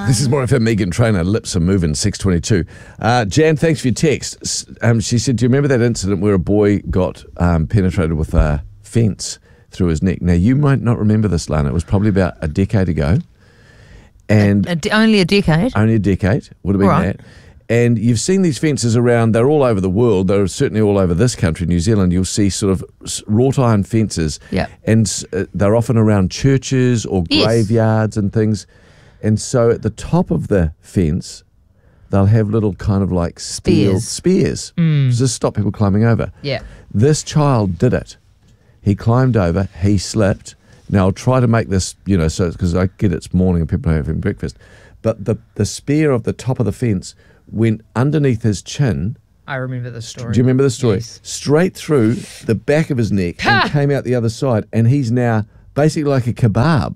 This is more of her Megan Trainor, lips are moving, 6:22. Jan, thanks for your text. She said, do you remember that incident where a boy got penetrated with a fence through his neck? Now, you might not remember this, Lana. It was probably about a decade ago. And only a decade? Only a decade, would have been Right. that. And you've seen these fences around, they're all over the world. They're certainly all over this country, New Zealand. You'll see sort of wrought iron fences. Yeah. And they're often around churches or Yes. graveyards and things. And so at the top of the fence, they'll have little kind of like steel spears. Just to stop people climbing over. Yeah. This child did it. He climbed over, he slipped. Now I'll try to make this, so because I get it's morning and people are having breakfast. But the spear of the top of the fence went underneath his chin. I remember the story. Do you remember the story? Yes. Straight through the back of his neck and came out the other side. And he's now basically like a kebab.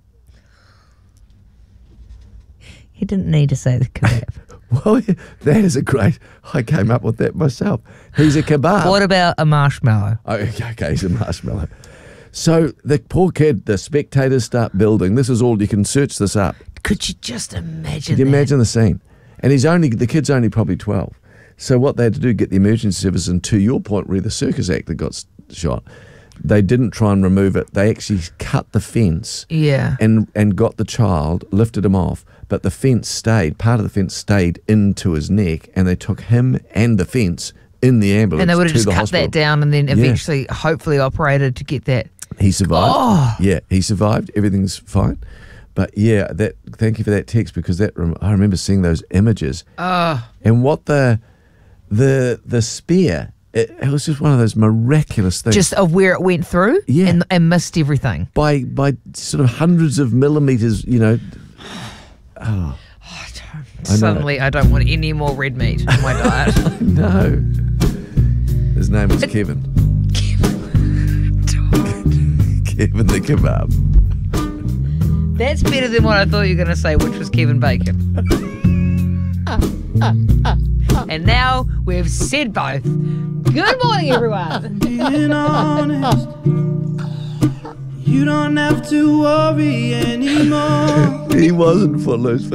He didn't need to say the kebab. Well, that is a great... I came up with that myself. He's a kebab. What about a marshmallow? Oh, okay, he's a marshmallow. So the poor kid, the spectators start building. This is all, you can search this up. Could you just imagine Can you that? imagine the scene? And the kid's only probably 12. So what they had to do, get the emergency service, and to your point, the circus actor got shot. They didn't try and remove it. They actually cut the fence. Yeah. And got the child, lifted him off, but the fence stayed, part of the fence stayed into his neck, and they took him and the fence in the ambulance And they would to have just the cut hospital. that down and then eventually, hopefully, operated to get that. He survived. Oh. Yeah, he survived. Everything's fine. But yeah, thank you for that text, because I remember seeing those images. And what the spear, it was just one of those miraculous things. Just of where it went through Yeah. and missed everything. by sort of hundreds of millimeters, Suddenly, I don't want any more red meat in my diet. No. His name was Kevin. Kevin the kebab. That's better than what I thought you were going to say, which was Kevin Bacon. And now we've said both. Good morning, everyone. Being honest, you don't have to worry anymore. He wasn't Footloose.